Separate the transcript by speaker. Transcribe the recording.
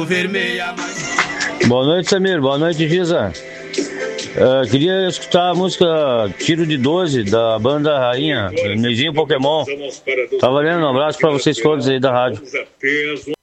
Speaker 1: Boa noite, Samir. Boa noite, Giza. Queria escutar a música Tiro de 12 da banda Rainha, Nezinho Pokémon. Tá valendo, um abraço pra vocês todos aí da rádio.